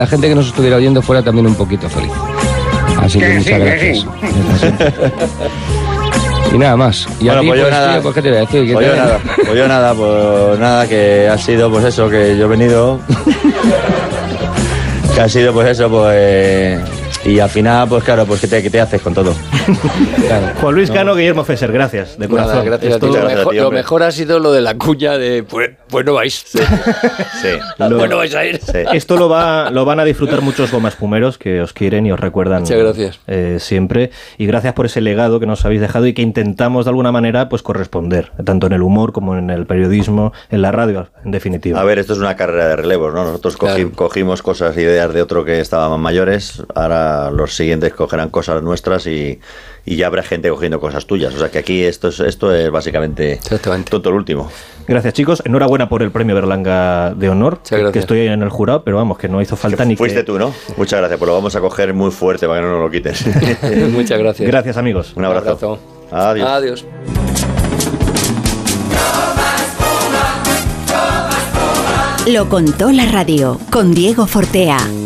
la gente que nos estuviera oyendo fuera también un poquito feliz. Así que muchas gracias. Y nada más. Y bueno, a ti, pues yo pues, nada. tío, pues, ¿qué te voy a decir? Pues yo nada, que ha sido pues eso, que yo he venido. Que ha sido pues eso, pues... Y al final, pues claro, pues ¿qué te haces con todo? Claro. Juan Luis Cano, Guillermo Fesser, gracias, de corazón. Nada, gracias Esto... a ti. Gracias a ti, Lo hombre. mejor ha sido lo de la cuña de pues no vais. Sí. Pues no vais a ir. Sí. Esto lo van a disfrutar muchos gomas pumeros que os quieren y os recuerdan. Muchas gracias. Siempre. Y gracias por ese legado que nos habéis dejado y que intentamos de alguna manera pues corresponder, tanto en el humor como en el periodismo, en la radio, en definitiva. A ver, esto es una carrera de relevos, ¿no? Nosotros Claro. cogimos cosas, ideas de otro que estaban mayores, ahora los siguientes cogerán cosas nuestras y ya habrá gente cogiendo cosas tuyas. O sea que aquí esto es básicamente Exactamente. todo el último. Gracias, chicos. Enhorabuena por el premio Berlanga de honor, gracias. que estoy en el jurado, pero vamos, que no hizo falta ni Fuiste que... tú, ¿no? Muchas gracias, pues lo vamos a coger muy fuerte para que no nos lo quites. Muchas gracias. Gracias, amigos. Un abrazo. Adiós. Adiós. Lo contó la radio con Diego Fortea.